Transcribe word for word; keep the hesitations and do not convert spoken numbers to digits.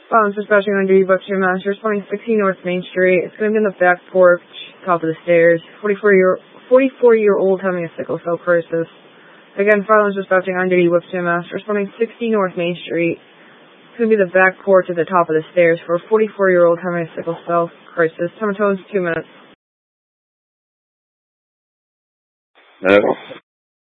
Following dispatching on duty, Webster, Mass. Responding sixteen North Main Street. It's going to be in the back porch, top of the stairs. forty-four year old having a sickle cell crisis. Again, following dispatching on duty, Webster, Mass. Responding sixteen North Main Street. It's going to be the back porch at the top of the stairs for a forty-four year old having a sickle cell crisis. Time until two minutes. No.